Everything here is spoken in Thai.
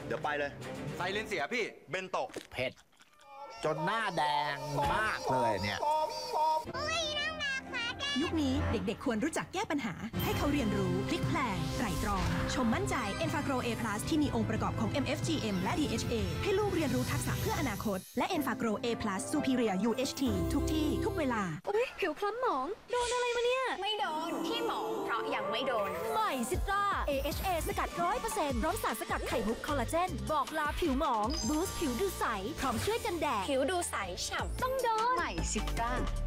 เดี๋ยวไปเลยไซเลนเสียพี่เบนโตะเผ็ดจนหน้าแดงมากเลยเนี่ยยุคนี้เด็กๆควรรู้จักแก้ปัญหา ให้เขาเรียนรู้พลิกแพลงไตร่ตรอง ชมมั่นใจ e n f a g r o A+ ที่มีองค์ประกอบของ MFGM และ DHA ให้ลูกเรียนรู้ทักษะเพื่ออนาคต และ e n f a g r o A+ Superior UHT ทุกที่ทุกเวลาอุ๊ยผิวคล้ำหมอง โดนอะไรมาเนี่ยไม่โดนที่หมองเพราะยังไม่โดนใหม่ซิตรา AHA สกัด 100% พร้อมสารสกัดไข่มุกคอลลาเจน บอกลาผิวหมอง บูสต์ผิวดูใส พร้อมช่วยกันแดดผิวดูใสฉ่ำต้องโดน ใหม่ซิตรา